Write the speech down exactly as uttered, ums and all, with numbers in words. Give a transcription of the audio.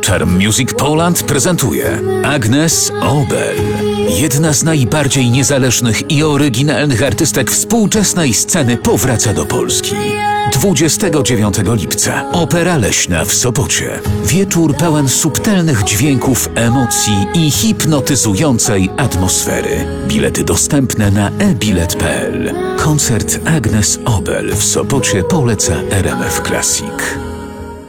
Charm Music Poland prezentuje Agnes Obel. Jedna z najbardziej niezależnych i oryginalnych artystek współczesnej sceny powraca do Polski. dwudziestego dziewiątego lipca. Opera Leśna w Sopocie. Wieczór pełen subtelnych dźwięków, emocji i hipnotyzującej atmosfery. Bilety dostępne na e bilet kropka p l. Koncert Agnes Obel w Sopocie poleca R M F Classic.